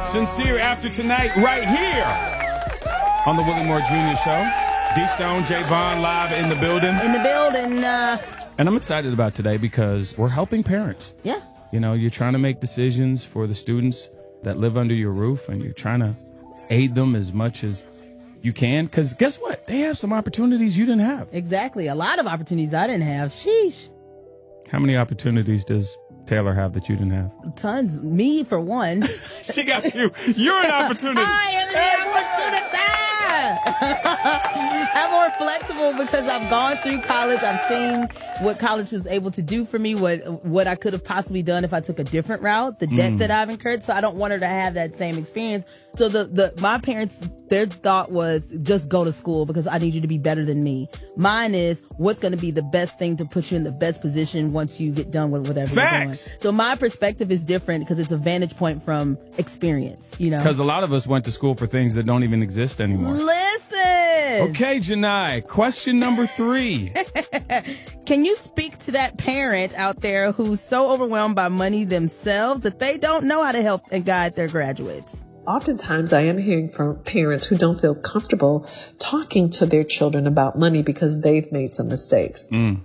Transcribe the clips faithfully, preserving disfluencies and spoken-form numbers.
Sincere after tonight, right here on the Willie Moore Junior Show. D Stone, J Vaughn, live in the building. In the building. Uh... And I'm excited about today because we're helping parents. Yeah. You know, you're trying to make decisions for the students that live under your roof, and you're trying to aid them as much as you can. Because guess what? They have some opportunities you didn't have. Exactly. A lot of opportunities I didn't have. Sheesh. How many opportunities does Taylor have that you didn't have? Tons. Me, for one. She got you. You're an opportunity. I am the opportunity. I'm more flexible because I've gone through college. I've seen what college was able to do for me, what what I could have possibly done if I took a different route, the debt mm. that I've incurred. So I don't want her to have that same experience. So the, the my parents, their thought was just go to school because I need you to be better than me. Mine is what's going to be the best thing to put you in the best position once you get done with whatever Facts. you're doing. So my perspective is different because it's a vantage point from experience, you know. Because a lot of us went to school for things that don't even exist anymore. Listen. Okay, Janai, question number three. Can you speak to that parent out there who's so overwhelmed by money themselves that they don't know how to help and guide their graduates? Oftentimes I am hearing from parents who don't feel comfortable talking to their children about money because they've made some mistakes. Mm.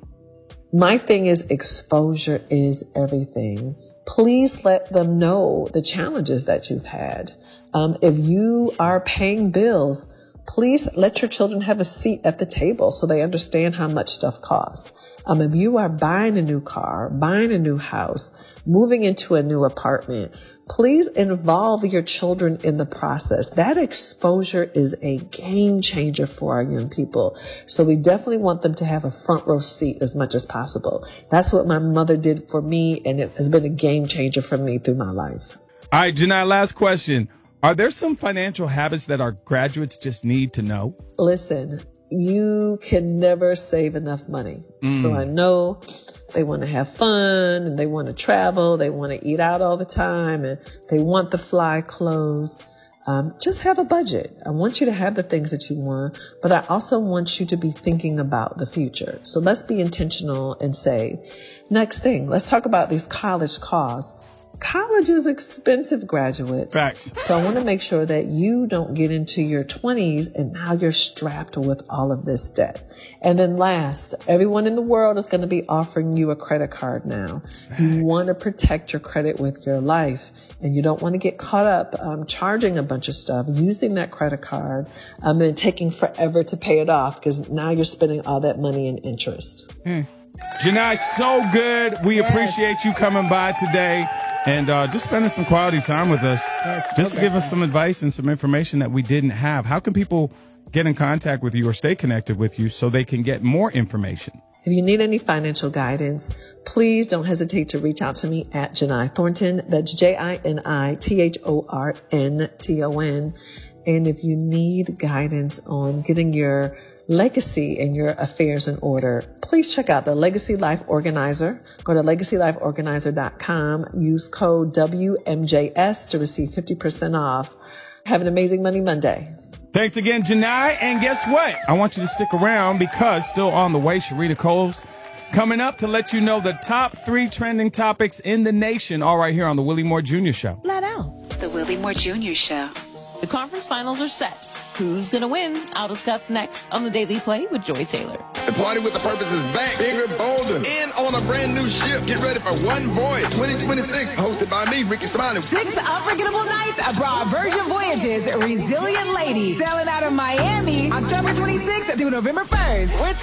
My thing is exposure is everything. Please let them know the challenges that you've had. Um, if you are paying bills, please let your children have a seat at the table so they understand how much stuff costs. Um, if you are buying a new car, buying a new house, moving into a new apartment, please involve your children in the process. That exposure is a game changer for our young people. So we definitely want them to have a front row seat as much as possible. That's what my mother did for me, and it has been a game changer for me through my life. All right, Janai, last question. Are there some financial habits that our graduates just need to know? Listen, you can never save enough money. Mm. So I know they want to have fun and they want to travel. They want to eat out all the time and they want the fly clothes. Um, just have a budget. I want you to have the things that you want, but I also want you to be thinking about the future. So let's be intentional and save. Next thing, let's talk about these college costs. College is expensive, graduates. Facts. So I want to make sure that you don't get into your twenties and now you're strapped with all of this debt. And then last, everyone in the world is going to be offering you a credit card now. Facts. You want to protect your credit with your life, and you don't want to get caught up um, charging a bunch of stuff, using that credit card, um, and taking forever to pay it off because now you're spending all that money in interest. Mm. Janai, so good. We yes. appreciate you coming by today. And uh, just spending some quality time with us, That's just so to give good. us some advice and some information that we didn't have. How can people get in contact with you or stay connected with you so they can get more information? If you need any financial guidance, please don't hesitate to reach out to me at Janai Thornton. That's J I N I T H O R N T O N. And if you need guidance on getting your legacy and your affairs in order, please check out the Legacy Life Organizer. Go to legacy life organizer dot com. Use code W M J S to receive fifty percent off. Have an amazing Money Monday. Thanks again, Janai. And guess what? I want you to stick around because still on the way, Sharita Coles coming up to let you know the top three trending topics in the nation, all right here on the Willie Moore Junior Show. Flat out. The Willie Moore Junior Show. The conference finals are set. Who's going to win? I'll discuss next on The Daily Play with Joy Taylor. The Party with the Purpose is back, bigger, bolder, and on a brand new ship. Get ready for One Voyage twenty twenty-six, hosted by me, Ricky Smiley. Six unforgettable nights abroad Virgin Voyages, Resilient Lady, sailing out of Miami, October twenty-sixth through November first. We're